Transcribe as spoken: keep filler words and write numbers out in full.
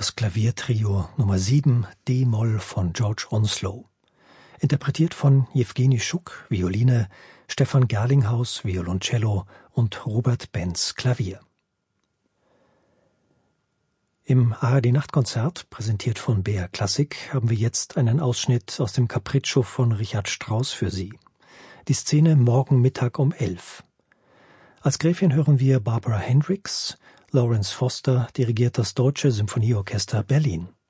das Klaviertrio Nummer sieben D-Moll von George Onslow. Interpretiert von Jewgeni Schuk, Violine, Stefan Gerlinghaus, Violoncello und Robert Benz, Klavier. Im A R D-Nachtkonzert, präsentiert von B R Klassik, haben wir jetzt einen Ausschnitt aus dem Capriccio von Richard Strauss für Sie. Die Szene morgen Mittag um elf. Als Gräfin hören wir Barbara Hendricks. Lawrence Foster dirigiert das Deutsche Symphonieorchester Berlin.